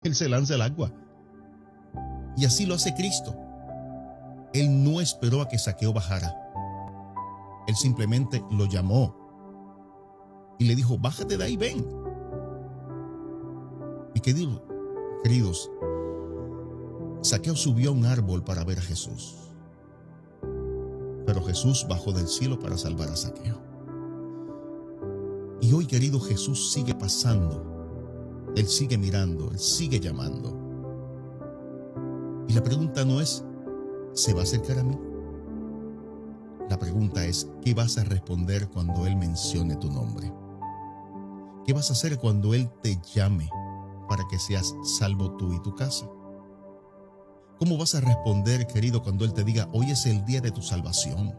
Él se lanza al agua. Y así lo hace Cristo. Él no esperó a que Zaqueo bajara. Él simplemente lo llamó y le dijo, bájate de ahí, ven. Y queridos, Zaqueo subió a un árbol para ver a Jesús. Pero Jesús bajó del cielo para salvar a Zaqueo. Y hoy, querido, Jesús sigue pasando. Él sigue mirando, Él sigue llamando. Y la pregunta no es, ¿se va a acercar a mí? La pregunta es, ¿qué vas a responder cuando Él mencione tu nombre? ¿Qué vas a hacer cuando Él te llame para que seas salvo tú y tu casa? ¿Cómo vas a responder, querido, cuando Él te diga, hoy es el día de tu salvación?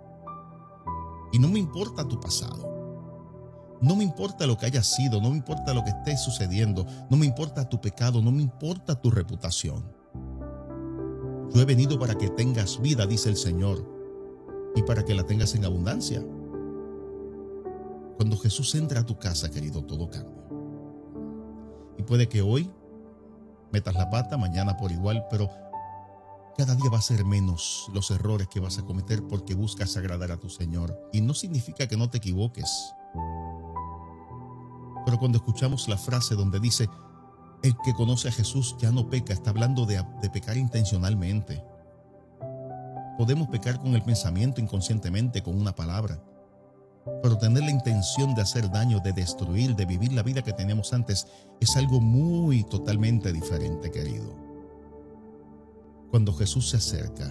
Y no me importa tu pasado. No me importa lo que haya sido, no me importa lo que esté sucediendo, no me importa tu pecado, no me importa tu reputación. Yo he venido para que tengas vida, dice el Señor, y para que la tengas en abundancia. Cuando Jesús entra a tu casa, querido, todo cambia. Y puede que hoy metas la pata, mañana por igual, pero cada día va a ser menos los errores que vas a cometer porque buscas agradar a tu Señor. Y no significa que no te equivoques. Pero cuando escuchamos la frase donde dice, el que conoce a Jesús ya no peca, está hablando de pecar intencionalmente. Podemos pecar con el pensamiento, inconscientemente, con una palabra. Pero tener la intención de hacer daño, de destruir, de vivir la vida que teníamos antes, es algo muy totalmente diferente, querido. Cuando Jesús se acerca,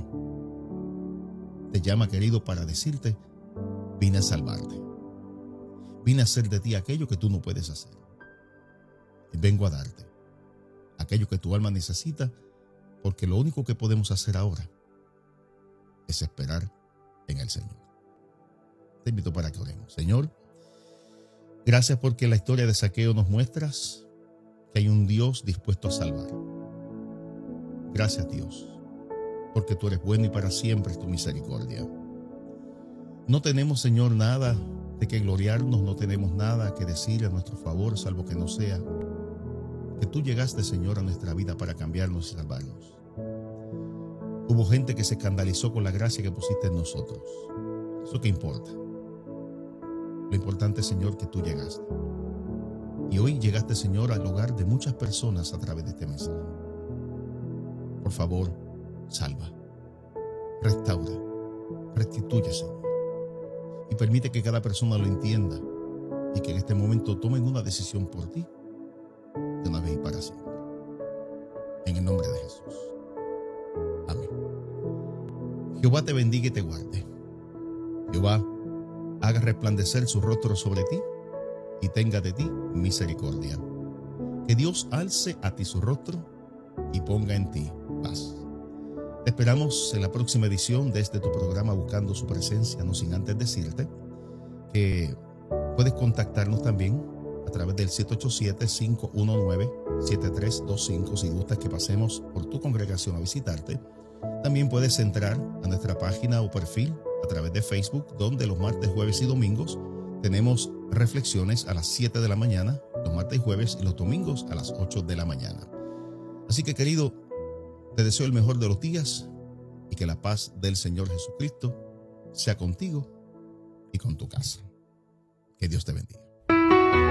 te llama, querido, para decirte, vine a salvarte. Vine a hacer de ti aquello que tú no puedes hacer. Y vengo a darte aquello que tu alma necesita, porque lo único que podemos hacer ahora es esperar en el Señor. Te invito para que oremos. Señor, gracias porque la historia de Zaqueo nos muestras que hay un Dios dispuesto a salvar. Gracias, Dios, porque tú eres bueno y para siempre es tu misericordia. No tenemos, Señor, nada de que gloriarnos, no tenemos nada que decir a nuestro favor, salvo que no sea que tú llegaste, Señor, a nuestra vida para cambiarnos y salvarnos. Hubo gente que se escandalizó con la gracia que pusiste en nosotros. ¿Eso qué importa? Lo importante, Señor, que tú llegaste. Y hoy llegaste, Señor, al hogar de muchas personas a través de este mensaje. Por favor, salva, restaura, restituye, Señor. Y permite que cada persona lo entienda y que en este momento tomen una decisión por ti de una vez y para siempre. En el nombre de Jesús. Amén. Jehová te bendiga y te guarde. Jehová haga resplandecer su rostro sobre ti y tenga de ti misericordia. Que Dios alce a ti su rostro y ponga en ti paz. Te esperamos en la próxima edición de tu programa Buscando su Presencia, no sin antes decirte que puedes contactarnos también a través del 787-519-7325 si gustas que pasemos por tu congregación a visitarte. También puedes entrar a nuestra página o perfil a través de Facebook, donde los martes, jueves y domingos tenemos reflexiones a las 7 de la mañana, los martes y jueves, y los domingos a las 8 de la mañana. Así que, querido, te deseo el mejor de los días y que la paz del Señor Jesucristo sea contigo y con tu casa. Que Dios te bendiga.